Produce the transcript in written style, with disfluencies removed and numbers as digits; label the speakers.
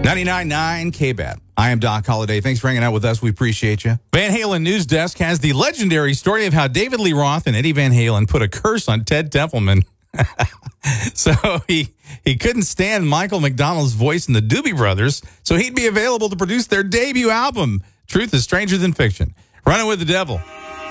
Speaker 1: 99.9 KBAT. I am Doc Holliday. Thanks for hanging out with us. We appreciate you. Van Halen News Desk has the legendary story of how David Lee Roth and Eddie Van Halen put a curse on Ted Templeman. So he couldn't stand Michael McDonald's voice in the Doobie Brothers, so he'd be available to produce their debut album, Truth is Stranger Than Fiction. Running with the Devil.